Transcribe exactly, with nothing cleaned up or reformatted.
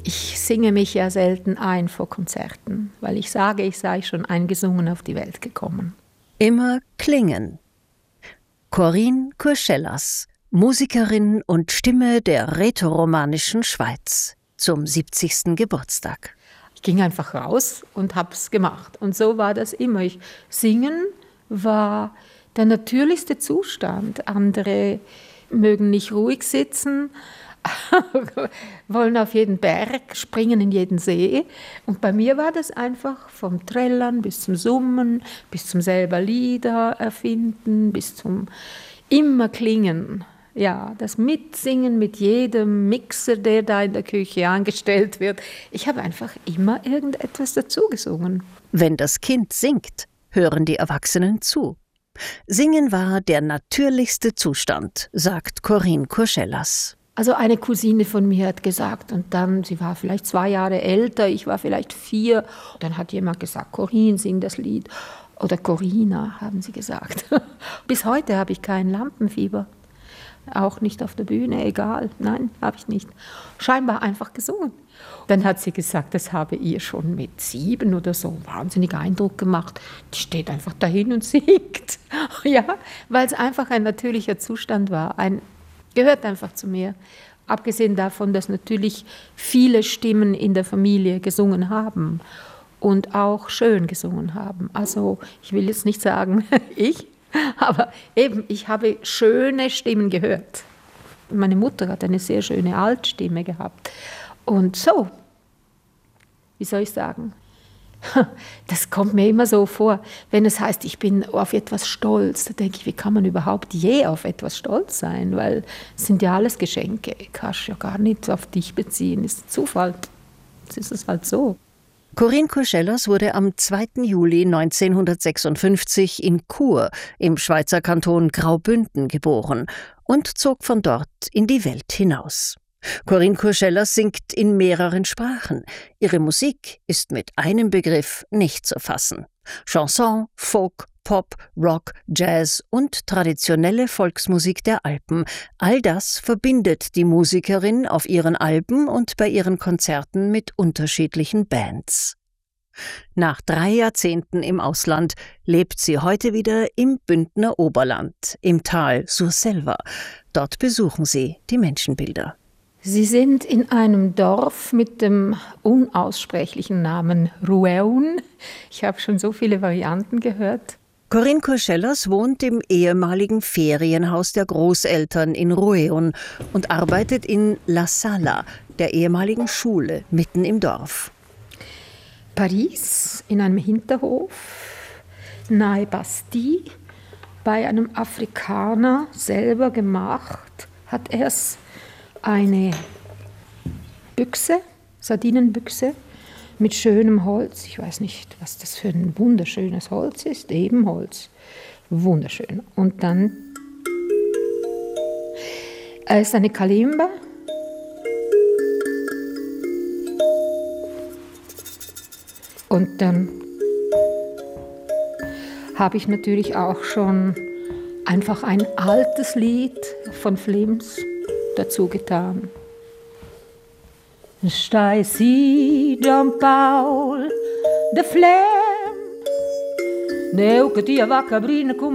Ich singe mich ja selten ein vor Konzerten, weil ich sage, ich sei schon eingesungen auf die Welt gekommen. Immer klingen. Corinne Courcellas, Musikerin und Stimme der rätoromanischen Schweiz, zum siebzigsten Geburtstag. Ich ging einfach raus und habe es gemacht. Und so war das immer. Ich, Singen war der natürlichste Zustand. Andere mögen nicht ruhig sitzen, wollen auf jeden Berg, springen in jeden See. Und bei mir war das einfach vom Trällern bis zum Summen, bis zum selber Lieder erfinden, bis zum immer klingen. Ja, das Mitsingen mit jedem Mixer, der da in der Küche angestellt wird. Ich habe einfach immer irgendetwas dazu gesungen. Wenn das Kind singt, hören die Erwachsenen zu. Singen war der natürlichste Zustand, sagt Corinne Courcellas. Also eine Cousine von mir hat gesagt, und dann, sie war vielleicht zwei Jahre älter, ich war vielleicht vier, dann hat jemand gesagt, Corinne, sing das Lied. Oder Corina, haben sie gesagt. Bis heute habe ich kein Lampenfieber. Auch nicht auf der Bühne, egal. Nein, habe ich nicht. Scheinbar einfach gesungen. Dann hat sie gesagt, das habe ihr schon mit sieben oder so wahnsinnig Eindruck gemacht. Die steht einfach dahin und singt. Ja, weil es einfach ein natürlicher Zustand war. Ein, gehört einfach zu mir. Abgesehen davon, dass natürlich viele Stimmen in der Familie gesungen haben und auch schön gesungen haben. Also ich will jetzt nicht sagen, ich, aber eben, ich habe schöne Stimmen gehört. Meine Mutter hat eine sehr schöne Altstimme gehabt. Und so, wie soll ich sagen, das kommt mir immer so vor, wenn es heißt, ich bin auf etwas stolz, da denke ich, wie kann man überhaupt je auf etwas stolz sein? Weil es sind ja alles Geschenke, kannst ja gar nicht auf dich beziehen, das ist Zufall, das ist es halt so. Corinne Courcellas wurde am zweiten Juli neunzehnhundertsechsundfünfzig in Chur im Schweizer Kanton Graubünden geboren und zog von dort in die Welt hinaus. Corinne Courcellas singt in mehreren Sprachen. Ihre Musik ist mit einem Begriff nicht zu fassen. Chanson, Folk, Pop, Rock, Jazz und traditionelle Volksmusik der Alpen. All das verbindet die Musikerin auf ihren Alben und bei ihren Konzerten mit unterschiedlichen Bands. Nach drei Jahrzehnten im Ausland lebt sie heute wieder im Bündner Oberland, im Tal Surselva. Dort besuchen sie die Menschenbilder. Sie sind in einem Dorf mit dem unaussprechlichen Namen Rueun. Ich habe schon so viele Varianten gehört. Corinne Courcellas wohnt im ehemaligen Ferienhaus der Großeltern in Rueun und arbeitet in La Sala, der ehemaligen Schule mitten im Dorf. Paris, in einem Hinterhof, nahe Bastille, bei einem Afrikaner selber gemacht, hat er es eine Büchse, Sardinenbüchse, mit schönem Holz. Ich weiß nicht, was das für ein wunderschönes Holz ist. Ebenholz. Wunderschön. Und dann äh, ist eine Kalimba. Und dann habe ich natürlich auch schon einfach ein altes Lied von Flims dazu getan. Stai si John Paul de Flem, neu que tia vaca brina com